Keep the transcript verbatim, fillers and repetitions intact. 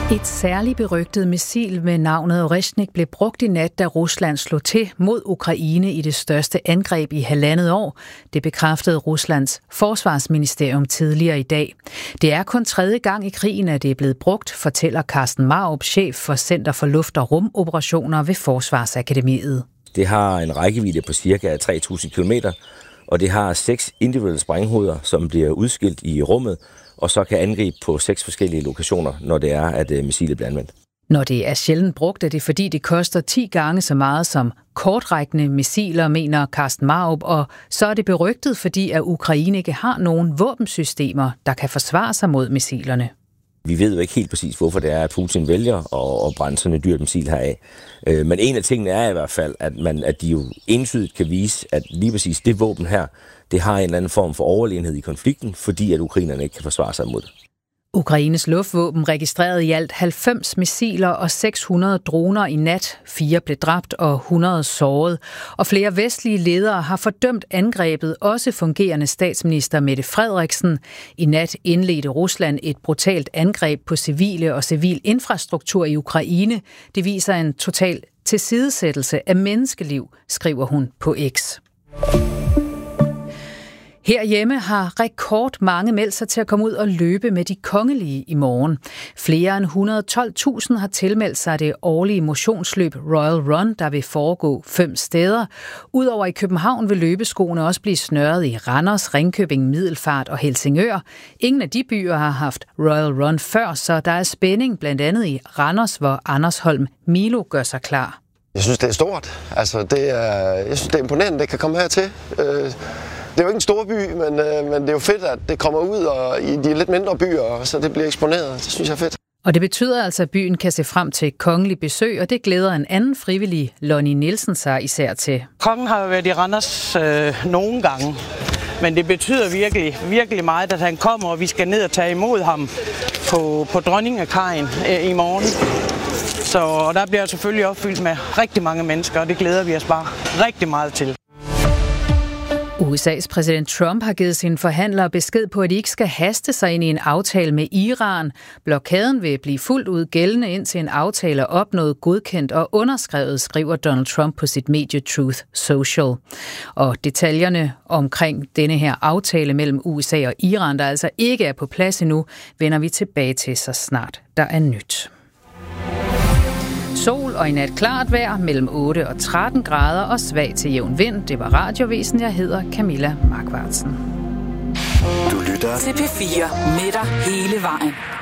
Et særligt berygtet missil med navnet Oreshnik blev brugt i nat, da Rusland slog til mod Ukraine i det største angreb i halvandet år. Det bekræftede Ruslands forsvarsministerium tidligere i dag. Det er kun tredje gang i krigen, at det er blevet brugt, fortæller Carsten Marup, chef for Center for Luft- og Rumoperationer ved Forsvarsakademiet. Det har en rækkevidde på ca. tre tusind kilometer, og det har seks individuelle sprænghoveder, som bliver udskilt i rummet, og så kan angribe på seks forskellige lokationer, når det er, at missilet bliver anvendt. Når det er sjældent brugt, er det fordi, det koster ti gange så meget som kortrækkende missiler, mener Carsten Marup, og så er det berygtet, fordi at Ukraine ikke har nogen våbensystemer, der kan forsvare sig mod missilerne. Vi ved jo ikke helt præcis, hvorfor det er, at Putin vælger at brænde sådan et dyrt missil heraf. Men en af tingene er i hvert fald, at, man, at de jo entydigt kan vise, at lige præcis det våben her, det har en eller anden form for overlegenhed i konflikten, fordi at ukrainerne ikke kan forsvare sig mod det. Ukraines luftvåben registrerede i alt halvfems missiler og seks hundrede droner i nat. Fire blev dræbt og hundrede såret. Og flere vestlige ledere har fordømt angrebet, også fungerende statsminister Mette Frederiksen. I nat indledte Rusland et brutalt angreb på civile og civil infrastruktur i Ukraine. Det viser en total tilsidesættelse af menneskeliv, skriver hun på X. Herhjemme har rekordmange meldt sig til at komme ud og løbe med de kongelige i morgen. Flere end et hundrede og tolv tusind har tilmeldt sig det årlige motionsløb Royal Run, der vil foregå fem steder. Udover i København vil løbeskoene også blive snørret i Randers, Ringkøbing, Middelfart og Helsingør. Ingen af de byer har haft Royal Run før, så der er spænding blandt andet i Randers, hvor Anders Holm Milo gør sig klar. Jeg synes, det er stort. Altså, det er, jeg synes, det er imponerende, det kan komme hertil. Øh Det er jo ikke en stor by, men, øh, men det er jo fedt, at det kommer ud og i de lidt mindre byer, så det bliver eksponeret. Det synes jeg er fedt. Og det betyder altså, at byen kan se frem til kongelig besøg, og det glæder en anden frivillig, Lonnie Nielsen, sig især til. Kongen har jo været i Randers øh, nogle gange, men det betyder virkelig, virkelig meget, at han kommer, og vi skal ned og tage imod ham på, på Dronningekajen øh, i morgen. Så og der bliver selvfølgelig opfyldt med rigtig mange mennesker, og det glæder vi os bare rigtig meget til. U S A's præsident Trump har givet sine forhandlere besked på, at de ikke skal haste sig ind i en aftale med Iran. Blokaden vil blive fuldt ud gældende, indtil en aftale er opnået, godkendt og underskrevet, skriver Donald Trump på sit medie Truth Social. Og detaljerne omkring denne her aftale mellem U S A og Iran, der altså ikke er på plads endnu, vender vi tilbage til så snart der er nyt. Sol og i nat klart vejr mellem otte og tretten grader og svag til jævn vind. Det var Radiovisen. Jeg hedder Camilla Markvartsen. Du lytter til P fire med dig hele vejen.